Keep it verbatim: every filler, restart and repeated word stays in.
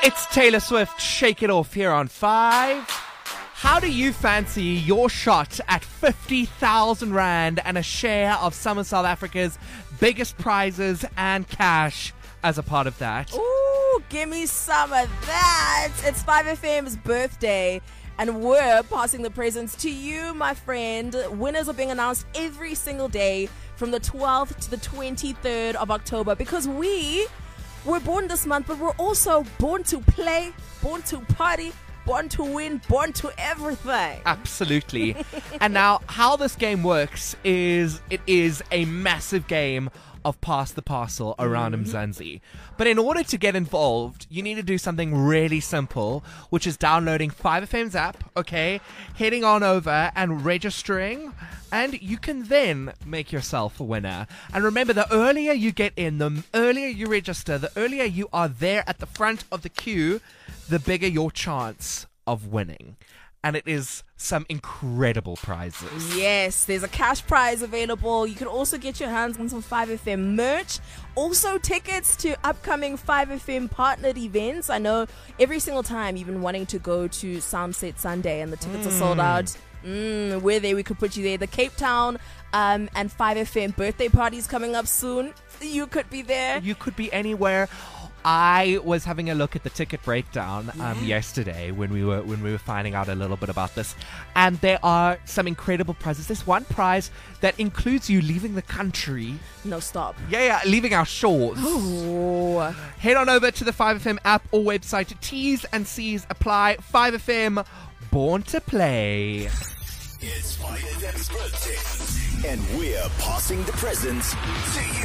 It's Taylor Swift, Shake It Off here on five. How do you fancy your shot at fifty thousand Rand and a share of some of South Africa's biggest prizes and cash as a part of that? Ooh, give me some of that. It's five F M's birthday, and we're passing the presents to you, my friend. Winners are being announced every single day from the twelfth to the twenty-third of October, because we were born this month, but we're also born to play, born to party, born to win, born to everything. Absolutely. And now, how this game works is it is a massive game of pass the parcel around Mm-hmm. Mzansi. But in order to get involved, you need to do something really simple, which is downloading five F M's app, okay, heading on over and registering, and you can then make yourself a winner. And remember, the earlier you get in, the earlier you register, the earlier you are there at the front of the queue, the bigger your chance of winning. And it is some incredible prizes. Yes, there's a cash prize available. You can also get your hands on some five F M merch. Also, tickets to upcoming five F M partnered events. I know every single time you've been wanting to go to Soundset Sunday and the tickets mm. are sold out. Mm, we're there. We could put you there. The Cape Town um, and five F M birthday parties coming up soon. You could be there. You could be anywhere. I was having a look at the ticket breakdown um, Yeah. yesterday when we were when we were finding out a little bit about this, and there are some incredible prizes. There's one prize that includes you leaving the country. No, stop. Yeah, yeah, leaving our shores. Oh. Head on over to the five F M app or website. T's and C's apply. five F M, born to play. It's five F M's birthday, and we're passing the presents to you.